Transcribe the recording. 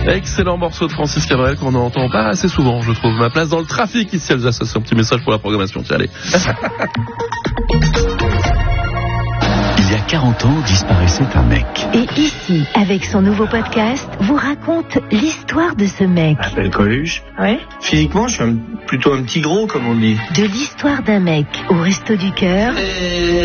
Excellent morceau de Francis Cabrel qu'on n'entend pas assez souvent, je trouve. Ma place dans le trafic ici, Alsace. C'est un petit message pour la programmation. Tiens, allez. Il y a 40 ans, disparaissait un mec. Et ici, avec son nouveau podcast, vous raconte l'histoire de ce mec. Je m'appelle Coluche. Ouais. Physiquement, je suis plutôt un petit gros, comme on dit. De l'histoire d'un mec au Resto du Cœur.